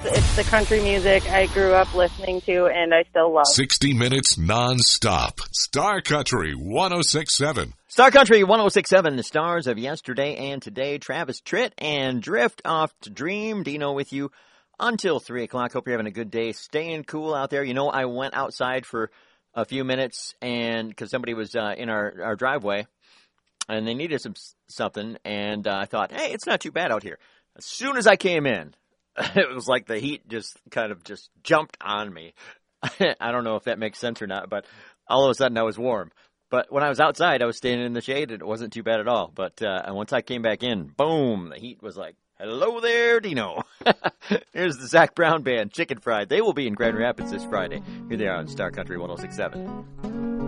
It's the country music I grew up listening to and I still love. 60 minutes non-stop. Star Country 106.7. Star Country 106.7, the stars of yesterday and today. Travis Tritt and Drift Off to Dream. Dino with you until 3 o'clock. Hope you're having a good day. Staying cool out there. You know, I went outside for a few minutes and because somebody was in our driveway and they needed something. And I thought, hey, it's not too bad out here. As soon as I came in, it was like the heat just kind of just jumped on me. I don't know if that makes sense or not, but all of a sudden I was warm. But when I was outside, I was standing in the shade, and it wasn't too bad at all. But once I came back in, boom, the heat was like, hello there, Dino. Here's the Zac Brown Band, Chicken Fried. They will be in Grand Rapids this Friday. Here they are on Star Country 106.7.